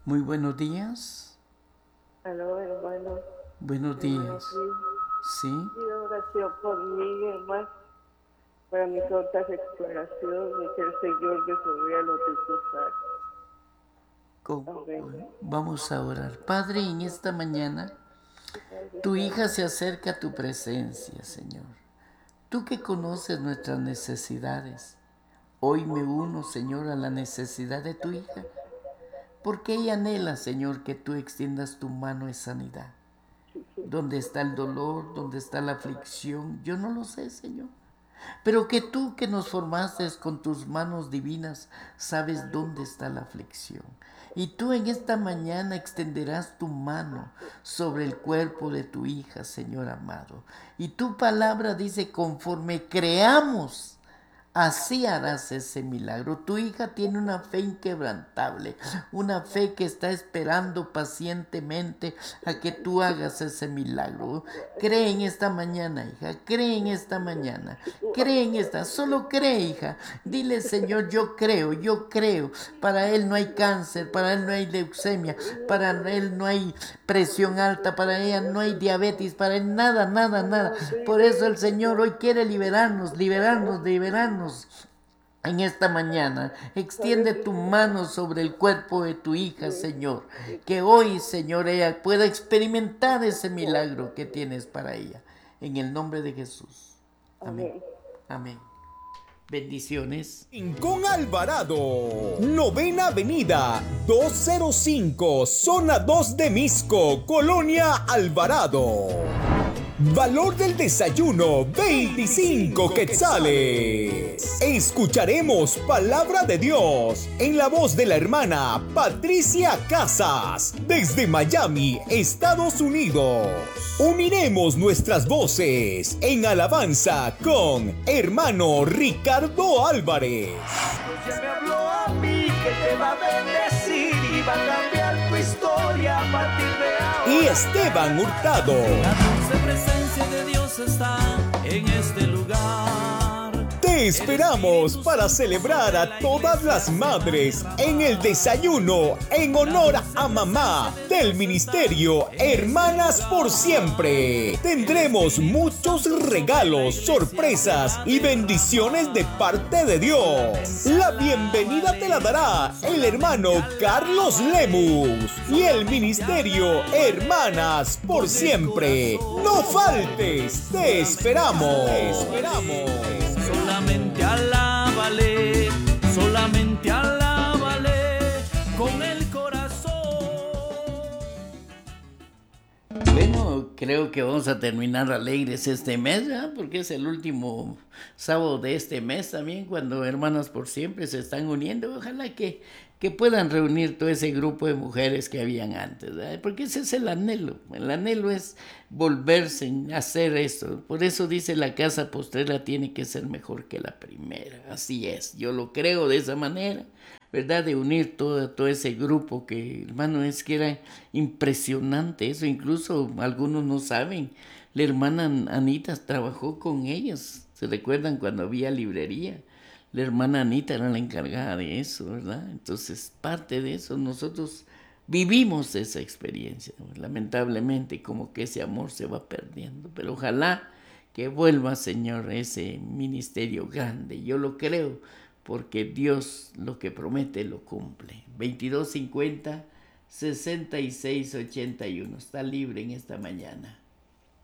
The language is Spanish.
Muy buenos días. Aló, hermano, Buenos hermano días. Cris, Sí. pido oración por mí, hermano, para mi pronta recuperación y que el Señor me provea lo necesario. ¿Cómo? Amén. Vamos a orar. Padre, en esta mañana Padre tu hija Santo, se acerca a tu presencia, Señor. Tú que conoces nuestras necesidades. Hoy me uno, Señor, a la necesidad de tu hija, porque ella anhela, Señor, que tú extiendas tu mano de sanidad. sí, sí, ¿Dónde está el dolor? ¿Dónde está la aflicción? Yo no lo sé, Señor. Pero que tú que nos formaste con tus manos divinas, sabes dónde está la aflicción. Y tú en esta mañana extenderás tu mano sobre el cuerpo de tu hija, Señor amado. Y tu palabra dice, conforme creamos, así harás ese milagro. Tu hija tiene una fe inquebrantable, una fe que está esperando pacientemente a que tú hagas ese milagro. Cree en esta mañana, hija, cree en esta mañana, cree en esta, solo cree, hija. Dile, Señor, yo creo, yo creo. Para Él no hay cáncer, para Él no hay leucemia, para Él no hay presión alta, para ella no hay diabetes, para Él nada, nada, nada. Por eso el Señor hoy quiere liberarnos, liberarnos, liberarnos. En esta mañana, extiende tu mano sobre el cuerpo de tu hija, Señor. Que hoy, Señor, ella pueda experimentar ese milagro que tienes para ella. En el nombre de Jesús. Amén. amén. Amén. Bendiciones. Rincón Alvarado, Novena Avenida, 205, Zona 2 de Misco, Colonia Alvarado. Valor del desayuno, 25 quetzales. Escucharemos palabra de Dios en la voz de la hermana Patricia Casas, desde Miami, Estados Unidos. Uniremos nuestras voces en alabanza con hermano Ricardo Álvarez. Ya me habló a mí que te va a bendecir y va a cambiar tu historia a partir de ahora. Y Esteban Hurtado. La dulce presencia de Dios está en este lugar. Te esperamos para celebrar a todas las madres en el desayuno en honor a mamá del ministerio Hermanas por Siempre. Tendremos muchos regalos, sorpresas y bendiciones de parte de Dios. La bienvenida te la dará el hermano Carlos Lemus y el ministerio Hermanas por Siempre. No faltes, te esperamos. Te esperamos. Solamente alábale con el corazón. Bueno, creo que vamos a terminar alegres este mes, ¿verdad? Porque es el último sábado de este mes también, cuando Hermanas por Siempre se están uniendo. Ojalá que puedan reunir todo ese grupo de mujeres que habían antes, ¿verdad? Porque ese es el anhelo. El anhelo es volverse a hacer eso. Por eso dice la casa postrera tiene que ser mejor que la primera. Así es, yo lo creo de esa manera, ¿verdad? De unir todo ese grupo que, hermano, es que era impresionante eso. Incluso algunos no saben. La hermana Anita trabajó con ellas. ¿Se recuerdan cuando había librería? La hermana Anita era la encargada de eso, ¿verdad? Entonces, parte de eso, nosotros vivimos esa experiencia, ¿no? Lamentablemente, como que ese amor se va perdiendo. Pero ojalá que vuelva, Señor, ese ministerio grande. Yo lo creo, porque Dios lo que promete lo cumple. 2250 6681. Está libre en esta mañana.